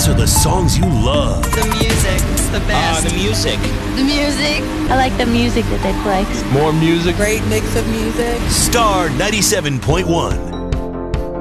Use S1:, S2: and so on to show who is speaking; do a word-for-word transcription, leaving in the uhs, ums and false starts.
S1: These are the songs you love.
S2: The music, it's the best.
S3: Ah, the music.
S4: The music.
S5: I like the music that they play.
S3: More music.
S2: Great mix of music.
S1: Star ninety-seven point one.